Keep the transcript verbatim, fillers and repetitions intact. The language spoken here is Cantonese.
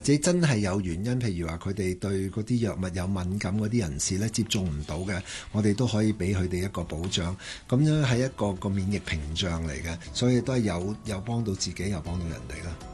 自己真係有原因，譬如話佢哋對嗰啲藥物有敏感嗰啲人士咧，接種唔到嘅，我哋都可以俾佢哋一個保障。咁樣係一個個免疫屏障嚟嘅，所以都係有有幫到自己，又幫到人哋啦。